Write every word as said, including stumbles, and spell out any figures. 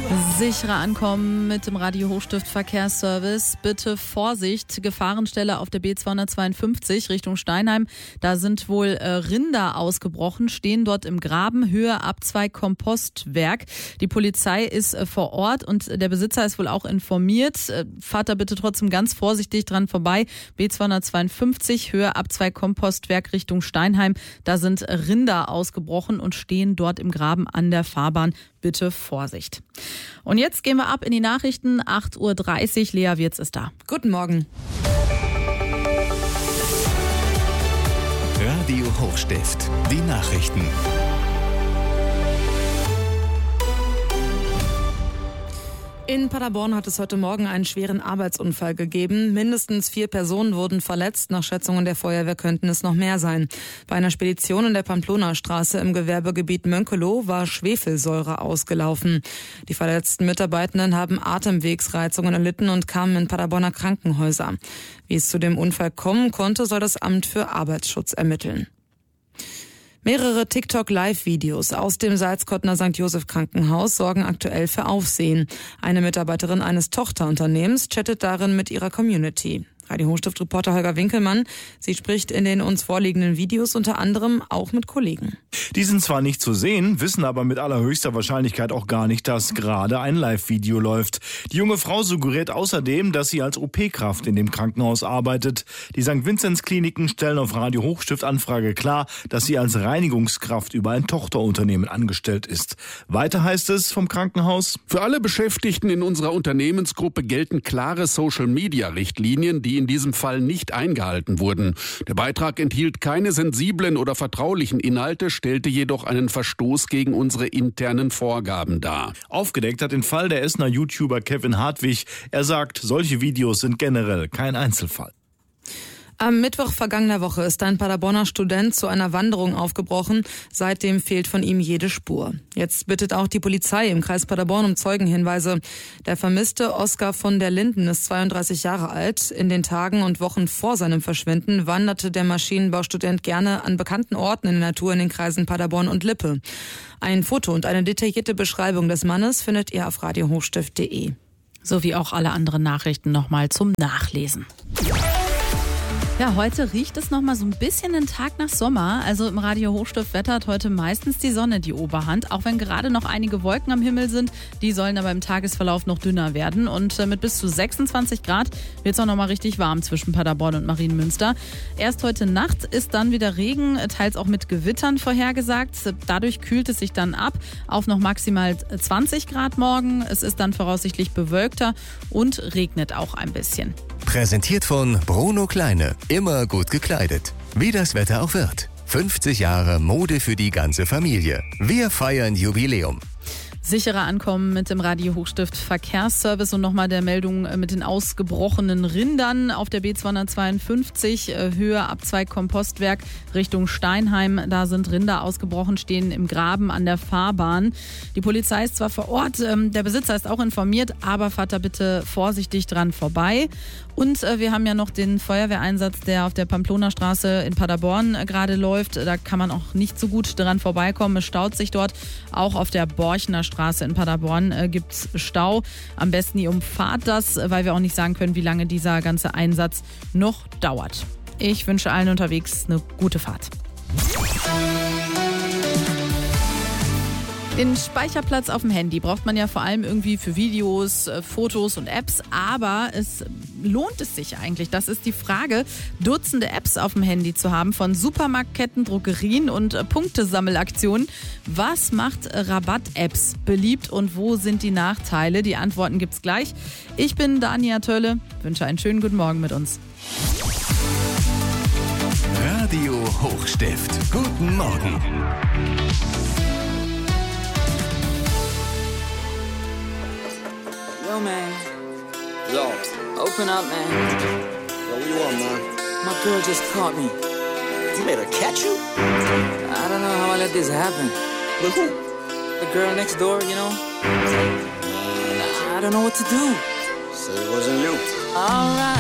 Sicherer ankommen mit dem Radio Hochstift Verkehrsservice. Bitte Vorsicht, Gefahrenstelle auf der B zweihundertzweiundfünfzig Richtung Steinheim. Da sind wohl äh, Rinder ausgebrochen, stehen dort im Graben, Höhe Abzweig Kompostwerk. Die Polizei ist äh, vor Ort und der Besitzer ist wohl auch informiert. Äh, fahrt da bitte trotzdem ganz vorsichtig dran vorbei. B zweihundertzweiundfünfzig, Höhe Abzweig Kompostwerk Richtung Steinheim. Da sind Rinder ausgebrochen und stehen dort im Graben an der Fahrbahn. Bitte Vorsicht. Und jetzt gehen wir ab in die Nachrichten. acht Uhr dreißig. Lea Wirz ist da. Guten Morgen. Radio Hochstift. Die Nachrichten. In Paderborn hat es heute Morgen einen schweren Arbeitsunfall gegeben. Mindestens vier Personen wurden verletzt. Nach Schätzungen der Feuerwehr könnten es noch mehr sein. Bei einer Spedition in der Pamplona-Straße im Gewerbegebiet Mönkelow war Schwefelsäure ausgelaufen. Die verletzten Mitarbeitenden haben Atemwegsreizungen erlitten und kamen in Paderborner Krankenhäuser. Wie es zu dem Unfall kommen konnte, soll das Amt für Arbeitsschutz ermitteln. Mehrere TikTok-Live-Videos aus dem Salzkottner Sankt Joseph Krankenhaus sorgen aktuell für Aufsehen. Eine Mitarbeiterin eines Tochterunternehmens chattet darin mit ihrer Community. Radio Hochstift-Reporter Holger Winkelmann. Sie spricht in den uns vorliegenden Videos unter anderem auch mit Kollegen. Die sind zwar nicht zu sehen, wissen aber mit allerhöchster Wahrscheinlichkeit auch gar nicht, dass gerade ein Live-Video läuft. Die junge Frau suggeriert außerdem, dass sie als O P-Kraft in dem Krankenhaus arbeitet. Die Sankt Vinzenz-Kliniken stellen auf Radio Hochstift-Anfrage klar, dass sie als Reinigungskraft über ein Tochterunternehmen angestellt ist. Weiter heißt es vom Krankenhaus: Für alle Beschäftigten in unserer Unternehmensgruppe gelten klare Social-Media-Richtlinien, die in diesem Fall nicht eingehalten wurden. Der Beitrag enthielt keine sensiblen oder vertraulichen Inhalte, stellte jedoch einen Verstoß gegen unsere internen Vorgaben dar. Aufgedeckt hat den Fall der Essener YouTuber Kevin Hartwig. Er sagt, solche Videos sind generell kein Einzelfall. Am Mittwoch vergangener Woche ist ein Paderborner Student zu einer Wanderung aufgebrochen. Seitdem fehlt von ihm jede Spur. Jetzt bittet auch die Polizei im Kreis Paderborn um Zeugenhinweise. Der vermisste Oskar von der Linden ist zweiunddreißig Jahre alt. In den Tagen und Wochen vor seinem Verschwinden wanderte der Maschinenbaustudent gerne an bekannten Orten in der Natur in den Kreisen Paderborn und Lippe. Ein Foto und eine detaillierte Beschreibung des Mannes findet ihr auf radio hochstift punkt de. Sowie auch alle anderen Nachrichten nochmal zum Nachlesen. Ja, heute riecht es noch mal so ein bisschen den Tag nach Sommer. Also im Radio Hochstift Wetter hat heute meistens die Sonne die Oberhand. Auch wenn gerade noch einige Wolken am Himmel sind, die sollen aber im Tagesverlauf noch dünner werden. Und mit bis zu sechsundzwanzig Grad wird es auch noch mal richtig warm zwischen Paderborn und Marienmünster. Erst heute Nacht ist dann wieder Regen, teils auch mit Gewittern vorhergesagt. Dadurch kühlt es sich dann ab auf noch maximal zwanzig Grad morgen. Es ist dann voraussichtlich bewölkter und regnet auch ein bisschen. Präsentiert von Bruno Kleine. Immer gut gekleidet. Wie das Wetter auch wird. fünfzig Jahre Mode für die ganze Familie. Wir feiern Jubiläum. Sicherer ankommen mit dem Radio Hochstift Verkehrsservice und nochmal der Meldung mit den ausgebrochenen Rindern auf der B zweihundertzweiundfünfzig, Höhe Abzweig Kompostwerk Richtung Steinheim. Da sind Rinder ausgebrochen, stehen im Graben an der Fahrbahn. Die Polizei ist zwar vor Ort, der Besitzer ist auch informiert, aber fahrt da bitte vorsichtig dran vorbei. Und wir haben ja noch den Feuerwehreinsatz, der auf der Pamplona-Straße in Paderborn gerade läuft. Da kann man auch nicht so gut dran vorbeikommen. Es staut sich dort. Auch auf der Borchner Straße in Paderborn äh, gibt es Stau. Am besten ihr umfahrt das, weil wir auch nicht sagen können, wie lange dieser ganze Einsatz noch dauert. Ich wünsche allen unterwegs eine gute Fahrt. Den Speicherplatz auf dem Handy braucht man ja vor allem irgendwie für Videos, Fotos und Apps, aber es lohnt es sich eigentlich? Das ist die Frage, Dutzende Apps auf dem Handy zu haben, von Supermarktketten, Drogerien und Punktesammelaktionen. Was macht Rabatt-Apps beliebt und wo sind die Nachteile? Die Antworten gibt's gleich. Ich bin Dania Tölle, wünsche einen schönen guten Morgen mit uns. Radio Hochstift. Guten Morgen. Yo, man. Yo. Open up, man. Yo, what you want, man? My girl just caught me. You made her catch you? I don't know how I let this happen. With who? The girl next door, you know? Nah, I don't know what to do. so it wasn't you. All right.